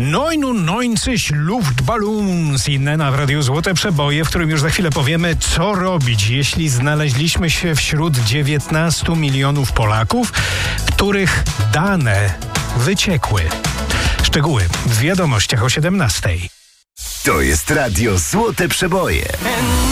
99 Luftballons, inne w Radiu Złote Przeboje, w którym już za chwilę powiemy, co robić, jeśli znaleźliśmy się wśród 19 milionów Polaków, których dane wyciekły. Szczegóły w wiadomościach o 17:00. To jest Radio Złote Przeboje.